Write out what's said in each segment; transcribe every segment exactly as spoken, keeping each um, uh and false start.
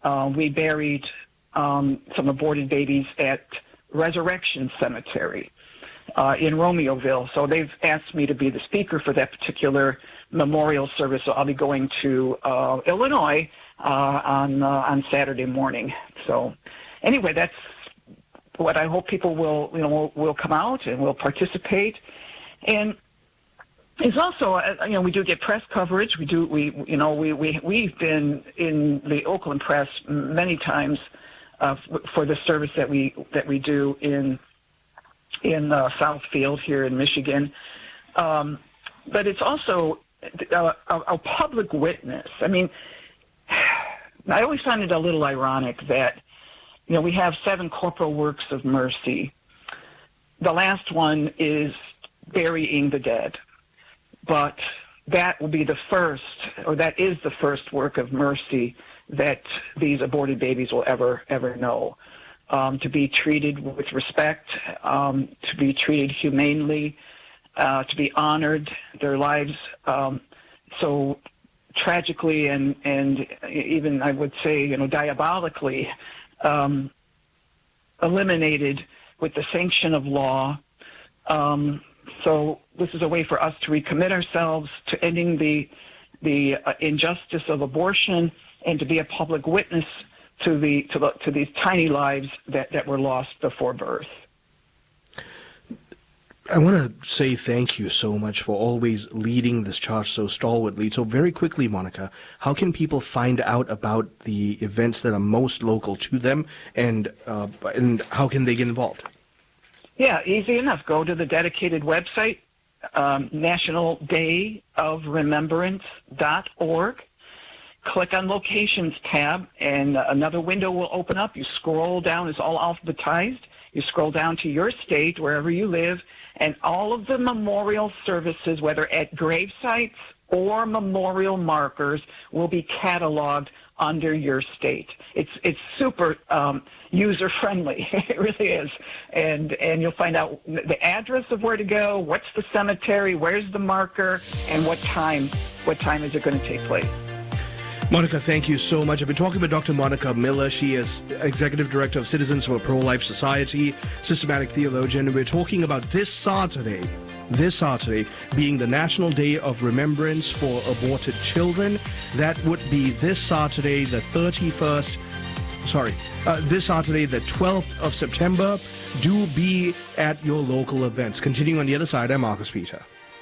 uh, we buried um, some aborted babies at Resurrection Cemetery uh, in Romeoville. So they've asked me to be the speaker for that particular memorial service. So I'll be going to uh, Illinois uh, on uh, on Saturday morning. So anyway, that's what I hope people will you know will, will come out and will participate. And it's also, you know, we do get press coverage. We do, we, you know, we, we, we've been in the Oakland press many times uh, for the service that we, that we do in, in uh, Southfield here in Michigan. Um, but it's also a, a, a public witness. I mean, I always find it a little ironic that, you know, we have seven corporal works of mercy. The last one is burying the dead. But that will be the first, or that is the first work of mercy that these aborted babies will ever, ever know. Um, to be treated with respect, um, to be treated humanely, uh, to be honored, their lives um, so tragically and, and even, I would say, you know, diabolically um, eliminated with the sanction of law. Um, So this is a way for us to recommit ourselves to ending the the uh, injustice of abortion and to be a public witness to the to the to these tiny lives that, that were lost before birth. I want to say thank you so much for always leading this charge so stalwartly. So very quickly, Monica, how can people find out about the events that are most local to them, and uh, and how can they get involved? Yeah, easy enough. Go to the dedicated website, um, national day of remembrance dot org. Click on Locations tab, and another window will open up. You scroll down. It's all alphabetized. You scroll down to your state, wherever you live, and all of the memorial services, whether at grave sites or memorial markers, will be cataloged under your state. It's it's super um, user friendly. It really is, and and you'll find out the address of where to go, what's the cemetery, where's the marker, and what time what time is it going to take place. Monica, thank you so much. I've been talking with Doctor Monica Miller. She is Executive Director of Citizens for a Pro-Life Society, systematic theologian. We're talking about this Saturday, this Saturday being the National Day of Remembrance for Aborted Children. That would be this Saturday, the thirty-first, sorry, uh, this Saturday, the twelfth of September. Do be at your local events. Continuing on the other side, I'm Marcus Peter.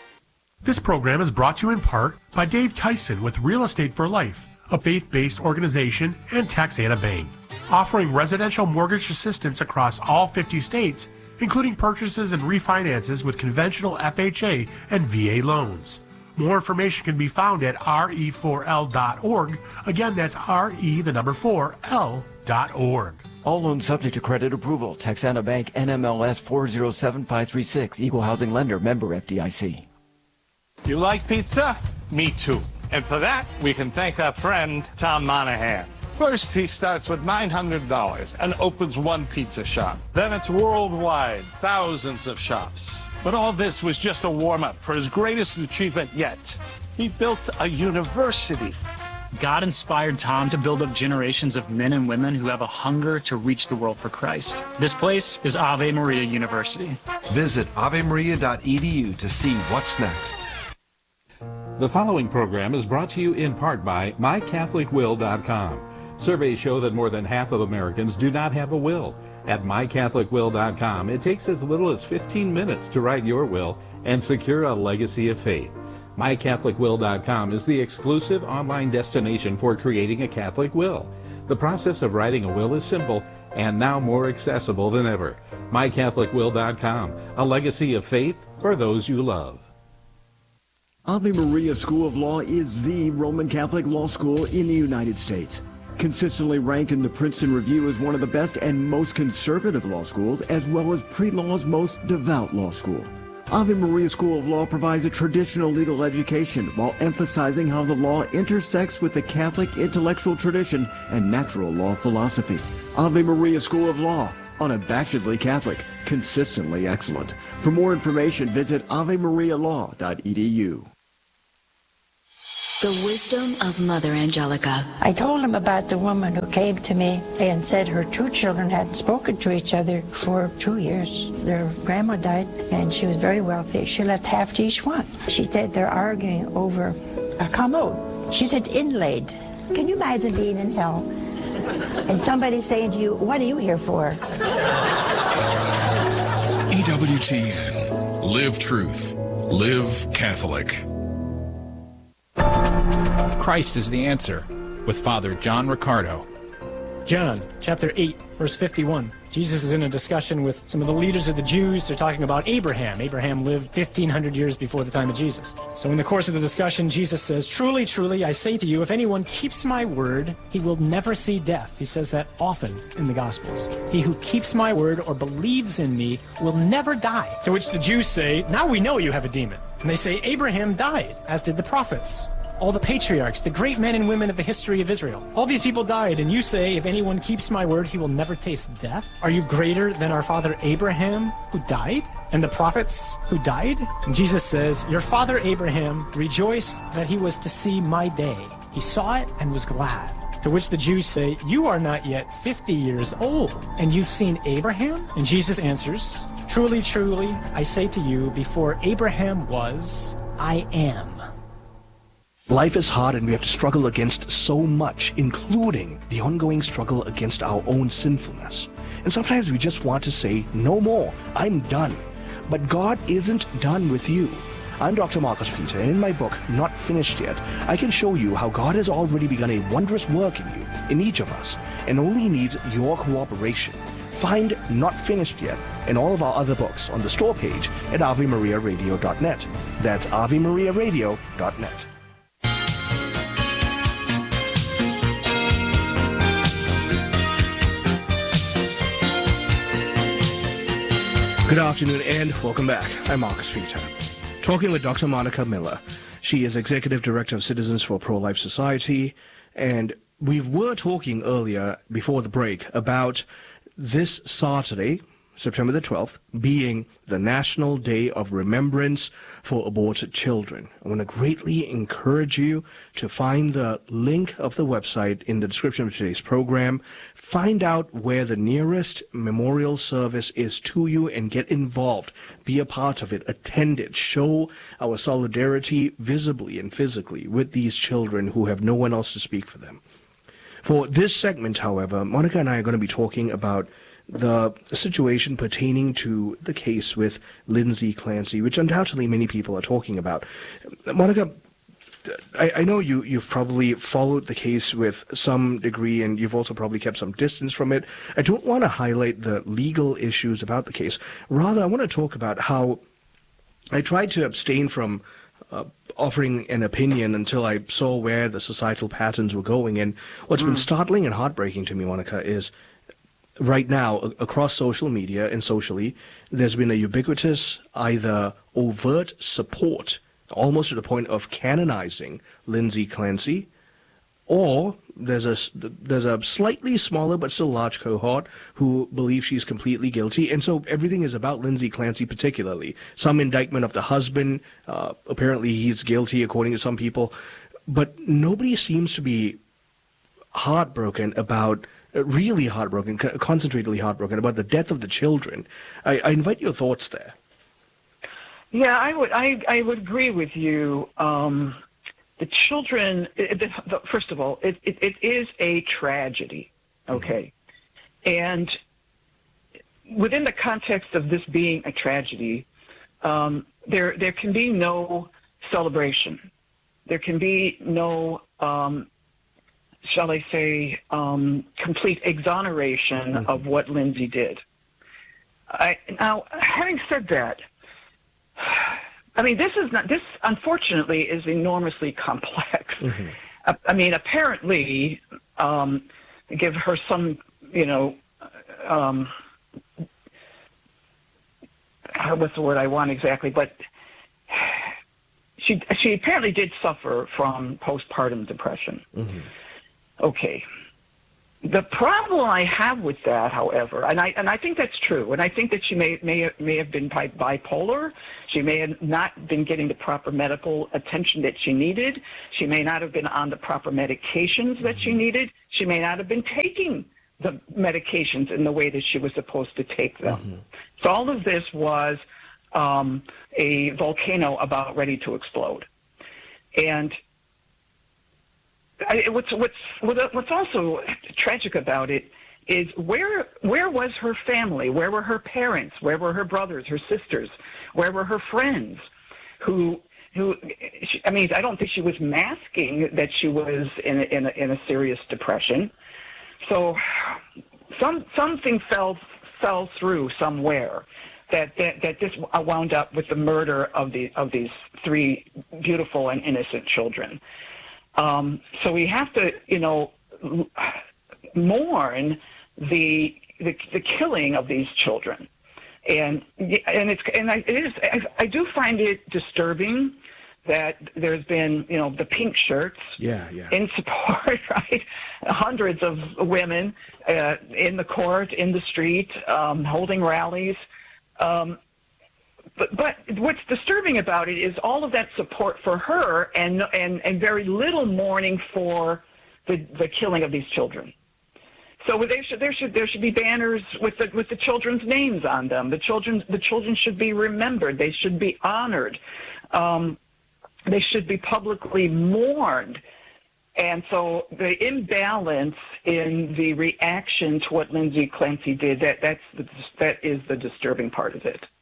This program is brought to you in part by Dave Tyson with Real Estate for Life, a faith-based organization, and Texana Bank, offering residential mortgage assistance across all fifty states, including purchases and refinances with conventional F H A and V A loans. More information can be found at R E four L dot org. Again, that's R E, the number four, L dot org. All loans subject to credit approval. Texana Bank, N M L S four zero seven five three six. Equal housing lender. Member F D I C. You like pizza? Me too. And for that, we can thank our friend, Tom Monahan. First, he starts with nine hundred dollars and opens one pizza shop. Then it's worldwide, thousands of shops. But all this was just a warm-up for his greatest achievement yet. He built a university. God inspired Tom to build up generations of men and women who have a hunger to reach the world for Christ. This place is Ave Maria University. Visit ave maria dot e d u to see what's next. The following program is brought to you in part by my catholic will dot com. Surveys show that more than half of Americans do not have a will. At my catholic will dot com, it takes as little as fifteen minutes to write your will and secure a legacy of faith. my catholic will dot com is the exclusive online destination for creating a Catholic will. The process of writing a will is simple and now more accessible than ever. my catholic will dot com, a legacy of faith for those you love. Ave Maria School of Law is the Roman Catholic law school in the United States. Consistently ranked in the Princeton Review as one of the best and most conservative law schools, as well as pre-law's most devout law school. Ave Maria School of Law provides a traditional legal education while emphasizing how the law intersects with the Catholic intellectual tradition and natural law philosophy. Ave Maria School of Law, unabashedly Catholic, consistently excellent. For more information, visit ave maria law dot e d u. The wisdom of Mother Angelica. I told him about the woman who came to me and said her two children hadn't spoken to each other for two years. Their grandma died, and she was very wealthy. She left half to each one. She said they're arguing over a commode. She said it's inlaid. Can you imagine being in hell and somebody saying to you, what are you here for? E W T N. Live truth. Live Catholic. Christ is the answer, with Father John Riccardo. John, chapter eight, verse fifty-one. Jesus is in a discussion with some of the leaders of the Jews. They're talking about Abraham. Abraham lived fifteen hundred years before the time of Jesus. So in the course of the discussion, Jesus says, truly, truly, I say to you, if anyone keeps my word, he will never see death. He says that often in the Gospels. He who keeps my word or believes in me will never die. To which the Jews say, now we know you have a demon. And they say, Abraham died, as did the prophets. All the patriarchs, the great men and women of the history of Israel. All these people died, and you say, if anyone keeps my word, he will never taste death? Are you greater than our father Abraham, who died? And the prophets who died? And Jesus says, your father Abraham rejoiced that he was to see my day. He saw it and was glad. To which the Jews say, you are not yet fifty years old, and you've seen Abraham? And Jesus answers, truly, truly, I say to you, before Abraham was, I am. Life is hard and we have to struggle against so much, including the ongoing struggle against our own sinfulness. And sometimes we just want to say, no more, I'm done. But God isn't done with you. I'm Doctor Marcus Peter, and in my book, Not Finished Yet, I can show you how God has already begun a wondrous work in you, in each of us, and only needs your cooperation. Find Not Finished Yet and all of our other books on the store page at ave maria radio dot net. That's ave maria radio dot net. Good afternoon and welcome back. I'm Marcus Peter. Talking with Doctor Monica Miller. She is Executive Director of Citizens for Pro-Life Society, and we were talking earlier before the break about this Saturday, September the twelfth, being the National Day of Remembrance for Aborted Children. I want to greatly encourage you to find the link of the website in the description of today's program. Find out where the nearest memorial service is to you and get involved. Be a part of it. Attend it. Show our solidarity visibly and physically with these children who have no one else to speak for them. For this segment, however, Monica and I are going to be talking about the situation pertaining to the case with Lindsay Clancy, which undoubtedly many people are talking about. Monica, I, I know you, you've probably followed the case with some degree, and you've also probably kept some distance from it. I don't want to highlight the legal issues about the case. Rather, I want to talk about how I tried to abstain from uh, offering an opinion until I saw where the societal patterns were going. And what's mm. been startling and heartbreaking to me, Monica, is right now, across social media and socially, there's been a ubiquitous, either overt support, almost to the point of canonizing Lindsay Clancy, or there's a, there's a slightly smaller but still large cohort who believe she's completely guilty. And so everything is about Lindsay Clancy particularly. Some indictment of the husband, uh, apparently he's guilty according to some people, but nobody seems to be heartbroken about really heartbroken, concentratedly heartbroken about the death of the children. I, I invite your thoughts there. Yeah, I would. I, I would agree with you. Um, the children. It, the, the, first of all, it, it, it is a tragedy. Okay, mm-hmm. And within the context of this being a tragedy, um, there there can be no celebration. There can be no. Um, shall I say, um, complete exoneration mm-hmm. of what Lindsay did. I, now, having said that, I mean, this is not, this unfortunately is enormously complex. Mm-hmm. I, I mean, apparently, um, give her some, you know, um, what's the word I want exactly, but she, she apparently did suffer from postpartum depression. Mm-hmm. Okay. The problem I have with that, however, and I and I think that's true, and I think that she may may may have been bi- bipolar. She may have not been getting the proper medical attention that she needed. She may not have been on the proper medications that she needed. She may not have been taking the medications in the way that she was supposed to take them. Mm-hmm. So all of this was um, a volcano about ready to explode, and. I, what's what's what's also tragic about it is where where was her family? Where were her parents? Where were her brothers, her sisters? Where were her friends? Who who? She, I mean, I don't think she was masking that she was in a, in a, in a serious depression. So some something fell fell through somewhere. That, that that this wound up with the murder of the of these three beautiful and innocent children. Um, so we have to, you know, mourn the, the the killing of these children, and and it's and I, it is I, I do find it disturbing that there's been, you know, the pink shirts yeah, yeah. in support, right? Hundreds of women uh, in the court, in the street, um, holding rallies. Um, But, but what's disturbing about it is all of that support for her and and, and very little mourning for the, the killing of these children. So there should there should there should be banners with the with the children's names on them. The children the children should be remembered. They should be honored. Um, they should be publicly mourned. And so the imbalance in the reaction to what Lindsay Clancy did, that that's the, that is the disturbing part of it.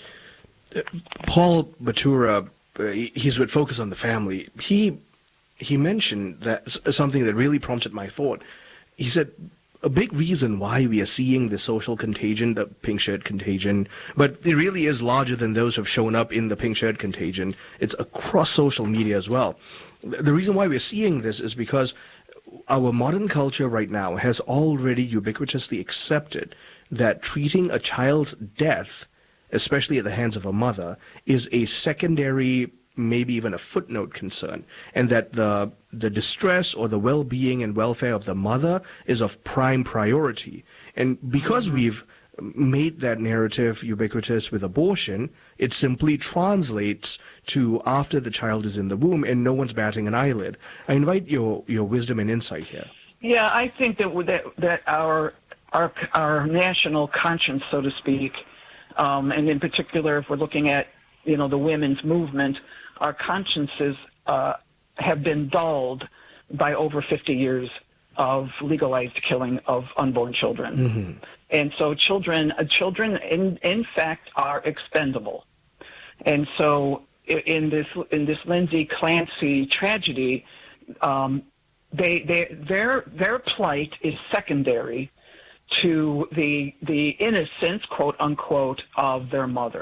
Paul Batura, uh, he's with Focus on the Family. He he mentioned that something that really prompted my thought. He said a big reason why we are seeing the social contagion, the pink shirt contagion, but it really is larger than those who have shown up in the pink shirt contagion. It's across social media as well. The reason why we're seeing this is because our modern culture right now has already ubiquitously accepted that treating a child's death, especially at the hands of a mother, is a secondary, maybe even a footnote concern, and that the the distress or the well-being and welfare of the mother is of prime priority. And because we've made that narrative ubiquitous with abortion, it simply translates to after the child is in the womb and no one's batting an eyelid. I invite your, your wisdom and insight here. Yeah, I think that that, that our, our, our national conscience, so to speak, Um, and in particular, if we're looking at, you know, the women's movement, our consciences uh, have been dulled by over fifty years of legalized killing of unborn children. Mm-hmm. And so children, uh, children in, in fact, are expendable. And so in this in this Lindsay Clancy tragedy, um, they, they their their plight is secondary to the the innocence, quote unquote, of their mother.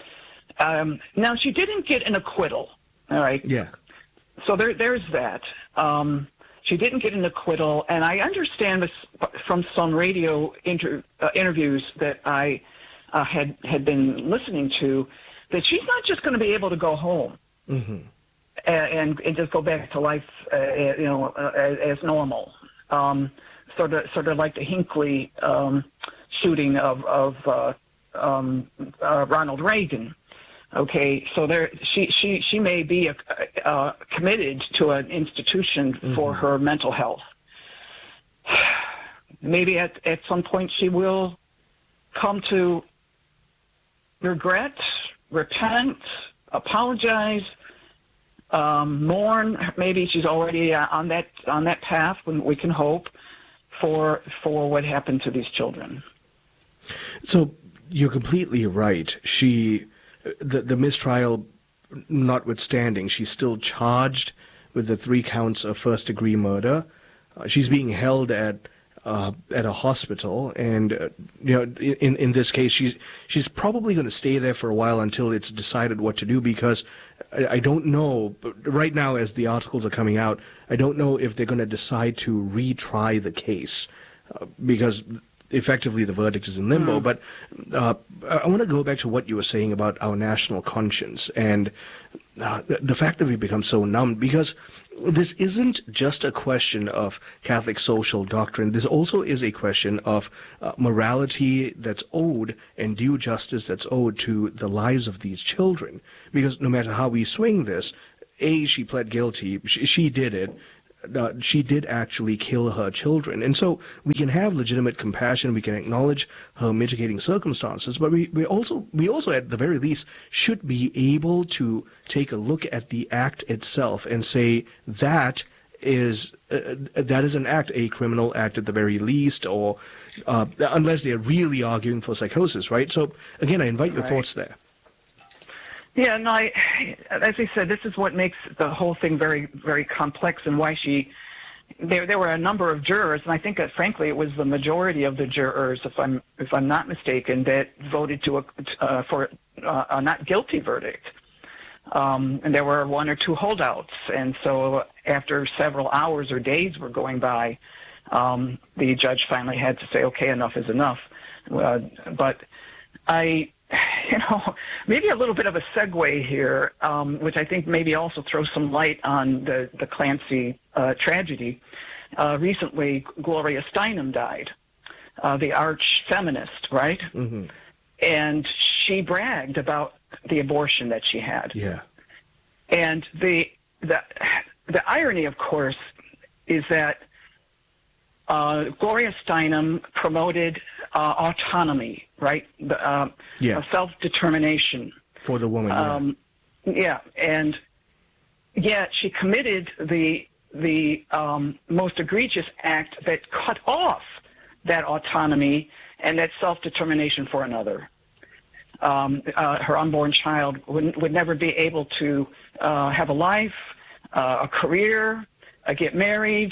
Um, now she didn't get an acquittal, all right. Yeah. So there there's that. Um, she didn't get an acquittal, and I understand this from some radio inter, uh, interviews that I uh, had had been listening to, that she's not just going to be able to go home mm-hmm. and, and and just go back to life, uh, you know, uh, as, as normal. Um, Sort of, sort of like the Hinckley um, shooting of, of uh, um, uh, Ronald Reagan. Okay, so there, she, she, she may be a, uh, committed to an institution mm-hmm. for her mental health. Maybe at, at some point she will come to regret, repent, apologize, um, mourn. Maybe she's already uh, on that on that path. When we can hope. For for what happened to these children. So you're completely right. She, the the mistrial notwithstanding, she's still charged with the three counts of first degree murder. Uh, she's being held at uh, at a hospital, and uh, you know, in in this case, she's she's probably going to stay there for a while until it's decided what to do. Because I, I don't know. But right now, as the articles are coming out, I don't know if they're going to decide to retry the case, uh, because effectively the verdict is in limbo. Mm. But uh, I want to go back to what you were saying about our national conscience and uh, the, the fact that we've become so numb, because this isn't just a question of Catholic social doctrine. This also is a question of uh, morality that's owed and due justice that's owed to the lives of these children. Because no matter how we swing this, A, she pled guilty, she, she did it, uh, she did actually kill her children. And so we can have legitimate compassion, we can acknowledge her mitigating circumstances, but we, we also, we also at the very least should be able to take a look at the act itself and say that is, uh, that is an act, a criminal act at the very least, or uh, unless they're really arguing for psychosis, right? So again, I invite your right. thoughts there. Yeah, no, I, as I said, this is what makes the whole thing very, very complex, and why she, there, there were a number of jurors, and I think that, frankly, it was the majority of the jurors, if I'm, if I'm not mistaken, that voted to a, uh, for uh, a not guilty verdict. Um, and there were one or two holdouts, and so after several hours or days were going by, um, the judge finally had to say, okay, enough is enough. Uh, but I... You know, maybe a little bit of a segue here, um, which I think maybe also throws some light on the, the Clancy uh, tragedy. Uh, recently, Gloria Steinem died, uh, the arch feminist, right? Mm-hmm. And she bragged about the abortion that she had. Yeah. And the the the irony, of course, is that uh, Gloria Steinem promoted uh, autonomy, right? The, uh, yeah. uh, self-determination. For the woman, yeah. Um, yeah, and yet she committed the the um, most egregious act that cut off that autonomy and that self-determination for another. Um, uh, her unborn child would, would never be able to uh, have a life, uh, a career, uh, get married,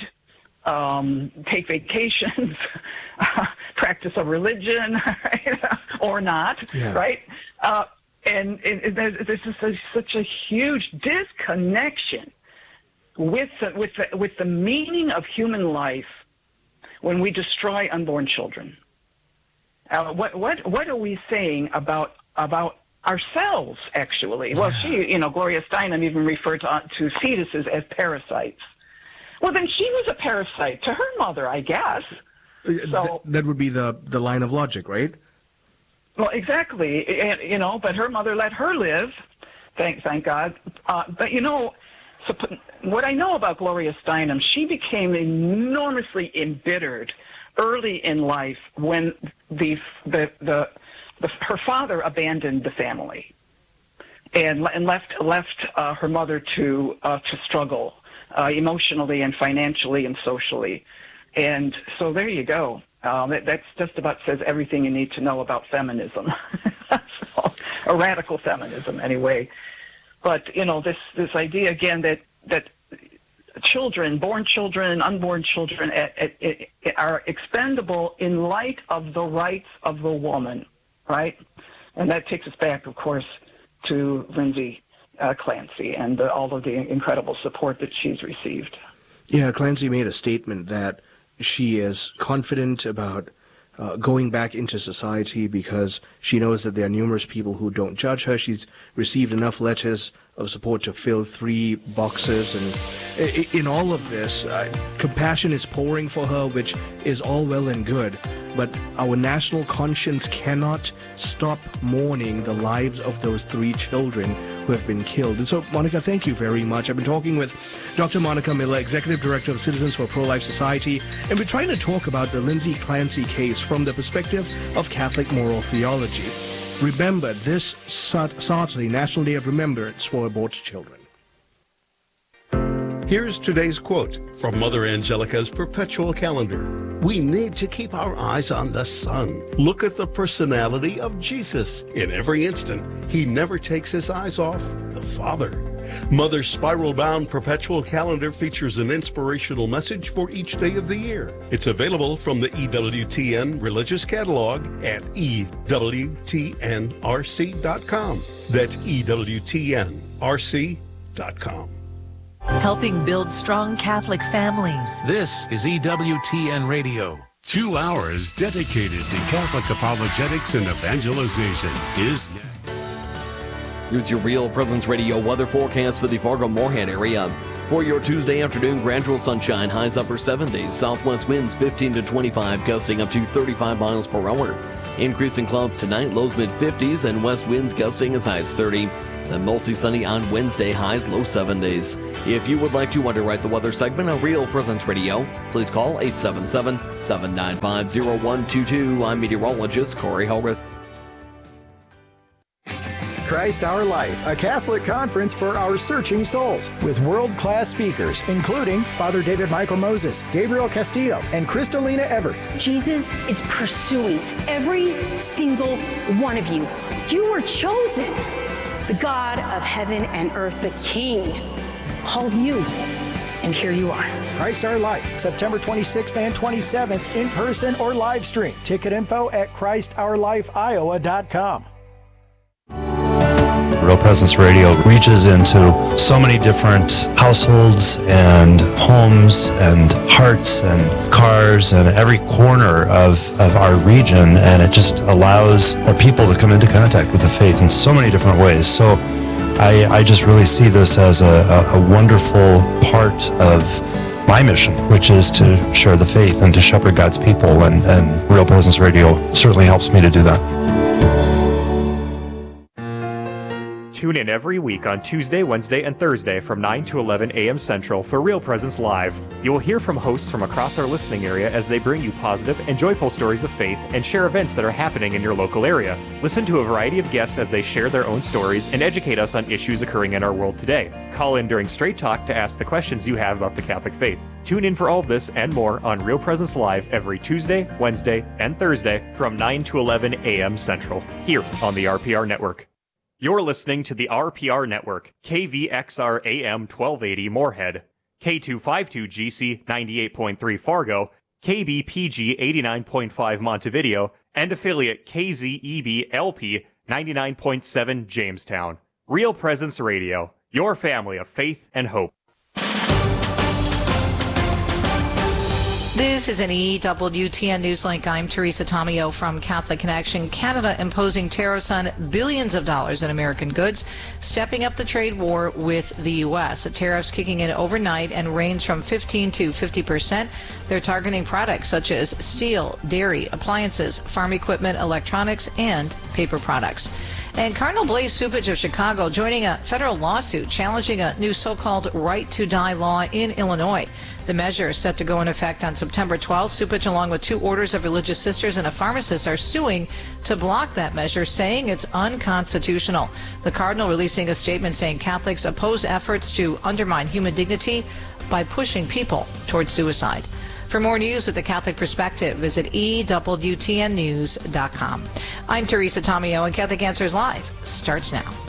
um, take vacations, practice a religion, right? or not, yeah. right? Uh, and it, it, this is a, such a huge disconnection with the, with the, with the meaning of human life when we destroy unborn children. Uh, what what what are we saying about about ourselves? Actually, well, she, you know, Gloria Steinem even referred to to fetuses as parasites. Well, then she was a parasite to her mother, I guess. So that would be the the line of logic, right? Well, exactly. You know, but her mother let her live. Thank thank God. Uh, but you know, so, what I know about Gloria Steinem, she became enormously embittered early in life when the the, the, the her father abandoned the family and and left left uh, her mother to uh, to struggle uh, emotionally and financially and socially, and so there you go. Um, that that's just about says everything you need to know about feminism, so, or radical feminism anyway. But you know, this this idea again that that. Children, born children, unborn children, at, at, at, are expendable in light of the rights of the woman, right? And that takes us back, of course, to Lindsay uh, Clancy and uh, all of the incredible support that she's received. Yeah, Clancy made a statement that she is confident about uh, going back into society because she knows that there are numerous people who don't judge her. She's received enough letters of support to fill three boxes, and in all of this, uh, compassion is pouring for her, which is all well and good, but our national conscience cannot stop mourning the lives of those three children who have been killed. And so, Monica, thank you very much. I've been talking with Doctor Monica Miller, Executive Director of Citizens for Pro-Life Society, and we're trying to talk about the Lindsay Clancy case from the perspective of Catholic moral theology. Remember, this Saturday, National Day of Remembrance for Aborted Children. Here's today's quote from Mother Angelica's Perpetual Calendar. We need to keep our eyes on the sun. Look at the personality of Jesus. In every instant, he never takes his eyes off the Father. Mother's spiral-bound Perpetual Calendar features an inspirational message for each day of the year. It's available from the E W T N Religious Catalog at E W T N R C dot com. That's E W T N R C dot com. Helping build strong Catholic families. This is E W T N Radio. Two hours dedicated to Catholic apologetics and evangelization is next. Here's your Real Presence Radio weather forecast for the Fargo-Moorhead area. For your Tuesday afternoon, gradual sunshine, highs upper seventies, southwest winds fifteen to twenty-five, gusting up to thirty-five miles per hour. Increasing clouds tonight, lows mid fifties, and west winds gusting as high as thirty. Then mostly sunny on Wednesday, highs low seventies. If you would like to underwrite the weather segment of Real Presence Radio, please call eight seven seven, seven nine five, zero one two two. I'm meteorologist Corey Hellrith. Christ Our Life, a Catholic conference for our searching souls, with world-class speakers, including Father David Michael Moses, Gabriel Castillo, and Kristalina Everett. Jesus is pursuing every single one of you. You were chosen. The God of heaven and earth, the King, called you, and here you are. Christ Our Life, September twenty-sixth and twenty-seventh, in person or live stream. Ticket info at Christ Our Life Iowa dot com. Real Presence Radio reaches into so many different households and homes and hearts and cars and every corner of, of our region, and it just allows our people to come into contact with the faith in so many different ways. So I, I just really see this as a, a, a wonderful part of my mission, which is to share the faith and to shepherd God's people, and, and Real Presence Radio certainly helps me to do that. Tune in every week on Tuesday, Wednesday, and Thursday from nine to eleven a.m. Central for Real Presence Live. You will hear from hosts from across our listening area as they bring you positive and joyful stories of faith and share events that are happening in your local area. Listen to a variety of guests as they share their own stories and educate us on issues occurring in our world today. Call in during Straight Talk to ask the questions you have about the Catholic faith. Tune in for all of this and more on Real Presence Live every Tuesday, Wednesday, and Thursday from nine to eleven a.m. Central, here on the R P R Network. You're listening to the R P R Network, K V X R A M twelve eighty Moorhead, K two fifty-two G C ninety-eight point three Fargo, K B P G eighty-nine point five Montevideo, and affiliate K Z E B L P ninety-nine point seven Jamestown. Real Presence Radio, your family of faith and hope. This is an E W T N Newslink. I'm Teresa Tomeo from Catholic Connection. Canada imposing tariffs on billions of dollars in American goods, stepping up the trade war with the U S. The tariffs kicking in overnight and range from fifteen to fifty percent. They're targeting products such as steel, dairy, appliances, farm equipment, electronics, and paper products. And Cardinal Blaise Cupich of Chicago joining a federal lawsuit challenging a new so-called right to die law in Illinois. The measure is set to go in effect on September twelfth. Cupich, along with two orders of religious sisters and a pharmacist, are suing to block that measure, saying it's unconstitutional. The Cardinal releasing a statement saying Catholics oppose efforts to undermine human dignity by pushing people towards suicide. For more news with the Catholic Perspective, visit E W T N news dot com. I'm Teresa Tomeo, and Catholic Answers Live starts now.